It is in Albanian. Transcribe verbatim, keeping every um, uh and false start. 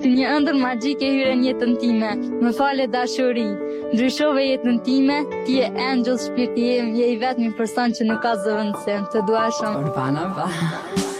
Një ëndër magjike hyre në jetën time. Më fale dashuri. Ndryshove jetën time, ti je angel, shpirti im, je i vetmi person që nuk ka zëvendësim. Të dua shumë. Urbana, pa.